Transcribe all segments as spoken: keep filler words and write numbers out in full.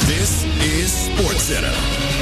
This is SportsCenter.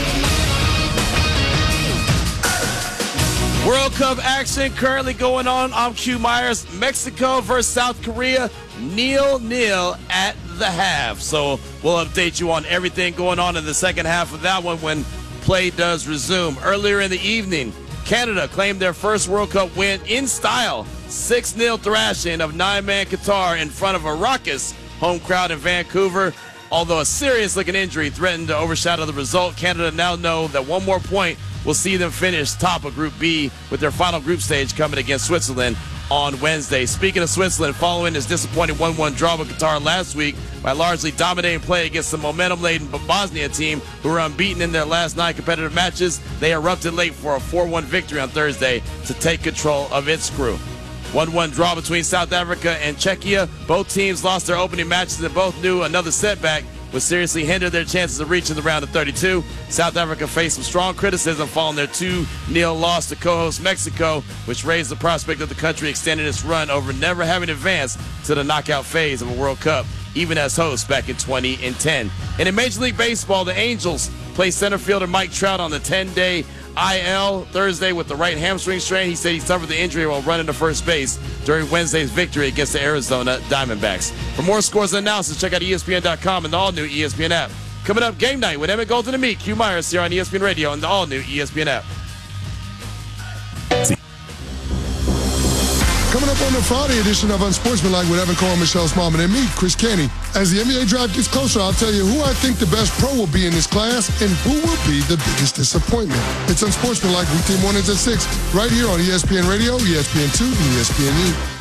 World Cup action currently going on. I'm Q Myers. Mexico versus South Korea, nil nil at the half. So we'll update you on everything going on in the second half of that one when play does resume. Earlier in the evening, Canada claimed their first World Cup win in style. six nil thrashing of nine-man Qatar in front of a raucous home crowd in Vancouver. Although a serious-looking injury threatened to overshadow the result, Canada now know that one more point will see them finish top of Group B with their final group stage coming against Switzerland on Wednesday. Speaking of Switzerland, following his disappointing one one draw with Qatar last week by largely dominating play against the momentum-laden Bosnia team, who were unbeaten in their last nine competitive matches, they erupted late for a four one victory on Thursday to take control of its crew. one one draw between South Africa and Czechia. Both teams lost their opening matches and both knew another setback would seriously hinder their chances of reaching the round of thirty-two. South Africa faced some strong criticism following their two nil loss to co-host Mexico, which raised the prospect of the country extending its run over never having advanced to the knockout phase of a World Cup, even as hosts back in twenty ten. And in Major League Baseball, the Angels placed center fielder Mike Trout on the ten-day I L Thursday with the right hamstring strain. He said he suffered the injury while running to first base during Wednesday's victory against the Arizona Diamondbacks. For more scores and analysis, check out E S P N dot com and the all-new E S P N app. Coming up, game night with Emmett Golden and me, Q Myers, here on E S P N Radio and the all-new E S P N app. Coming up on the Friday edition of Unsportsmanlike with Evan Cole, Michelle Smallman, and me, Chris Canty. As the N B A draft gets closer, I'll tell you who I think the best pro will be in this class and who will be the biggest disappointment. It's Unsportsmanlike weekday mornings at six, right here on E S P N Radio, E S P N two, and E S P N U.